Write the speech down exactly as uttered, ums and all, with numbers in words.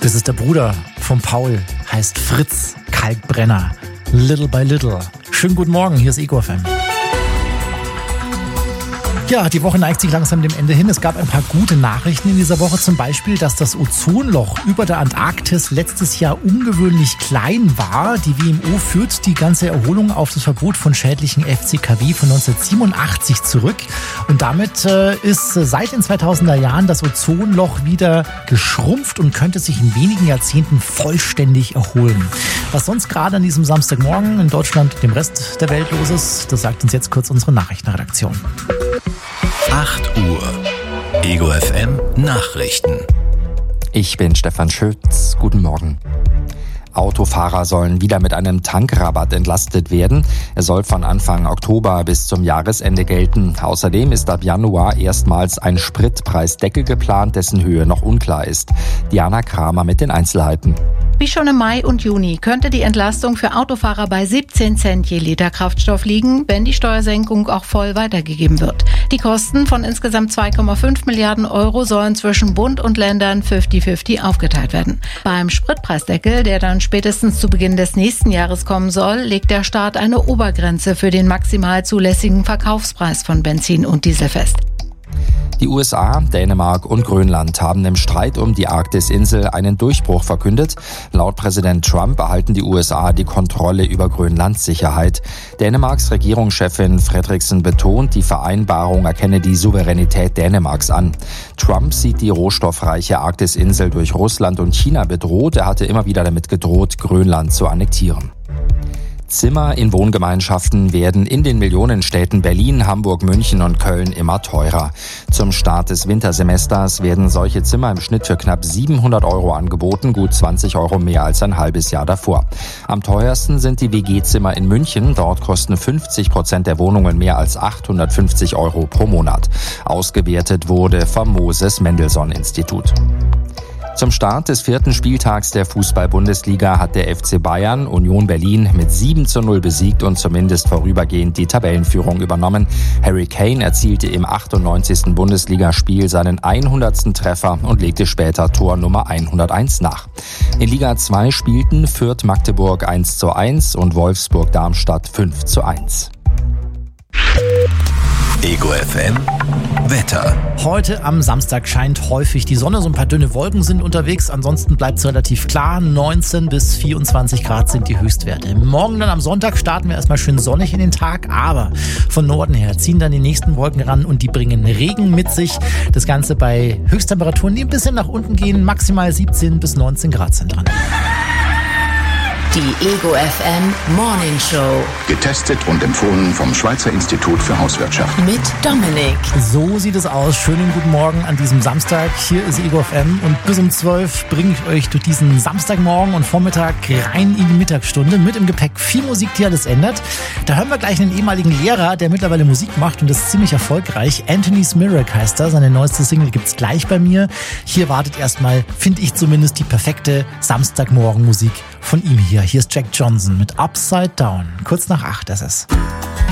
Das ist der Bruder von Paul, heißt Fritz Kalkbrenner. Little by Little. Schönen guten Morgen, hier ist Ego F M. Ja, die Woche neigt sich langsam dem Ende hin. Es gab ein paar gute Nachrichten in dieser Woche. Zum Beispiel, dass das Ozonloch über der Antarktis letztes Jahr ungewöhnlich klein war. Die W M O führt die ganze Erholung auf das Verbot von schädlichen F C K W von neunzehnhundertsiebenundachtzig zurück. Und damit äh, ist seit den zweitausender Jahren das Ozonloch wieder geschrumpft und könnte sich in wenigen Jahrzehnten vollständig erholen. Was sonst gerade an diesem Samstagmorgen in Deutschland und dem Rest der Welt los ist, das sagt uns jetzt kurz unsere Nachrichtenredaktion. acht Uhr. Ego F M Nachrichten. Ich bin Stefan Schütz. Guten Morgen. Autofahrer sollen wieder mit einem Tankrabatt entlastet werden. Er soll von Anfang Oktober bis zum Jahresende gelten. Außerdem ist ab Januar erstmals ein Spritpreisdeckel geplant, dessen Höhe noch unklar ist. Diana Kramer mit den Einzelheiten. Wie schon im Mai und Juni könnte die Entlastung für Autofahrer bei siebzehn Cent je Liter Kraftstoff liegen, wenn die Steuersenkung auch voll weitergegeben wird. Die Kosten von insgesamt zwei Komma fünf Milliarden Euro sollen zwischen Bund und Ländern fünfzig fünfzig aufgeteilt werden. Beim Spritpreisdeckel, der dann spätestens zu Beginn des nächsten Jahres kommen soll, legt der Staat eine Obergrenze für den maximal zulässigen Verkaufspreis von Benzin und Diesel fest. Die U S A, Dänemark und Grönland haben im Streit um die Arktis-Insel einen Durchbruch verkündet. Laut Präsident Trump erhalten die U S A die Kontrolle über Grönlands Sicherheit. Dänemarks Regierungschefin Frederiksen betont, die Vereinbarung erkenne die Souveränität Dänemarks an. Trump sieht die rohstoffreiche Arktis-Insel durch Russland und China bedroht. Er hatte immer wieder damit gedroht, Grönland zu annektieren. Zimmer in Wohngemeinschaften werden in den Millionenstädten Berlin, Hamburg, München und Köln immer teurer. Zum Start des Wintersemesters werden solche Zimmer im Schnitt für knapp siebenhundert Euro angeboten, gut zwanzig Euro mehr als ein halbes Jahr davor. Am teuersten sind die W G-Zimmer in München. Dort kosten fünfzig Prozent der Wohnungen mehr als achthundertfünfzig Euro pro Monat. Ausgewertet wurde vom Moses-Mendelssohn-Institut. Zum Start des vierten Spieltags der Fußball-Bundesliga hat der F C Bayern Union Berlin mit sieben zu null besiegt und zumindest vorübergehend die Tabellenführung übernommen. Harry Kane erzielte im achtundneunzigsten Bundesligaspiel seinen hundertsten Treffer und legte später Tor Nummer hunderteins nach. In Liga zwei spielten Fürth Magdeburg eins zu eins und Wolfsburg Darmstadt fünf zu eins. Ego F M Wetter. Heute am Samstag scheint häufig die Sonne, so ein paar dünne Wolken sind unterwegs, ansonsten bleibt es relativ klar, neunzehn bis vierundzwanzig Grad sind die Höchstwerte. Morgen dann am Sonntag starten wir erstmal schön sonnig in den Tag, aber von Norden her ziehen dann die nächsten Wolken ran und die bringen Regen mit sich. Das Ganze bei Höchsttemperaturen, die ein bisschen nach unten gehen, maximal siebzehn bis neunzehn Grad sind dran. Die Ego F M Morning Show. Getestet und empfohlen vom Schweizer Institut für Hauswirtschaft. Mit Dominik. So sieht es aus. Schönen guten Morgen an diesem Samstag. Hier ist Ego F M und bis um zwölf bringe ich euch durch diesen Samstagmorgen und Vormittag rein in die Mittagsstunde. Mit im Gepäck viel Musik, die alles ändert. Da hören wir gleich einen ehemaligen Lehrer, der mittlerweile Musik macht und das ist ziemlich erfolgreich. Anthony's Miracle heißt er. Seine neueste Single gibt's gleich bei mir. Hier wartet erstmal, finde ich zumindest, die perfekte Samstagmorgen-Musik von ihm hier. Hier ist Jack Johnson mit Upside Down. Kurz nach acht ist es.